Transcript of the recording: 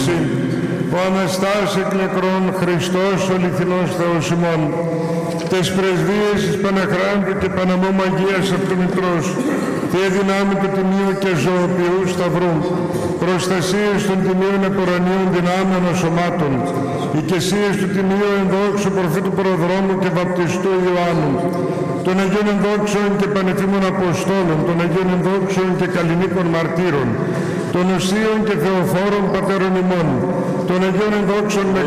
Ιησύ, ο Αναστάς εκ νεκρών Χριστός ο αληθινός Θεός ημών, τες πρεσβείες της Παναχράντου και Παναμόμου Αγίας Αυτομητρός, Θεέ δυνάμει του Τιμίου και Ζωοποιού Σταυρού, προστασίες των Τιμίων Επορανίων δυνάμεων σωμάτων, οικεσίες του Τιμίου Ενδόξου Προφήτου Προδρόμου και Βαπτιστού Ιωάννου, των Αγίων Ενδόξων και Πανεφήμων Αποστόλων, των Αγίων Ενδόξων και Καλλινίκων Μαρτύρων, των Οσίων και Θεοφόρων Πατέρων ημών, των Αγίων Ενδόξων